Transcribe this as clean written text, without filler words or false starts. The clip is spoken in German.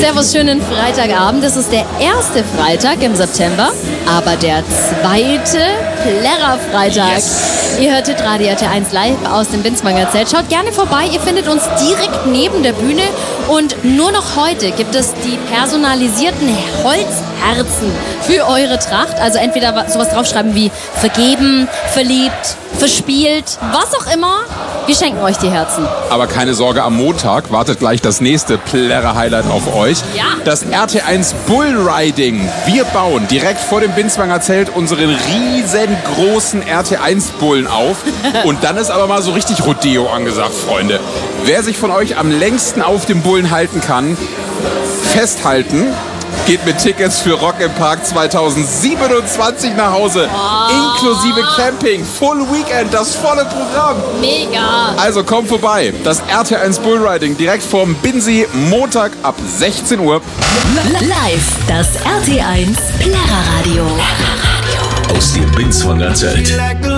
Servus, schönen Freitagabend. Es ist der erste Freitag im September, aber der zweite Plärrer-Freitag. Yes. Ihr hört Radio RT1 live aus dem Binswanger Zelt. Schaut gerne vorbei, ihr findet uns direkt neben der Bühne. Und nur noch heute gibt es die personalisierten Holzherzen für eure Tracht. Also entweder sowas draufschreiben wie vergeben, verliebt, verspielt, was auch immer. Wir schenken euch die Herzen. Aber keine Sorge, am Montag wartet gleich das nächste Plärrer-Highlight auf euch. Ja. Das RT1 Bullriding. Wir bauen direkt vor dem Binswanger Zelt unseren riesengroßen RT1-Bullen auf. Und dann ist aber mal so richtig Rodeo angesagt, Freunde. Wer sich von euch am längsten auf dem Bullen halten kann, festhalten, geht mit Tickets für Rock im Park 2027 nach Hause. Oh. Inklusive Camping, Full Weekend, das volle Programm. Mega. Also kommt vorbei. Das RT1 Bullriding direkt vorm Binsi, Montag ab 16 Uhr. Live, das RT1 Plärrer Radio. Aus dem Binswanger Zelt.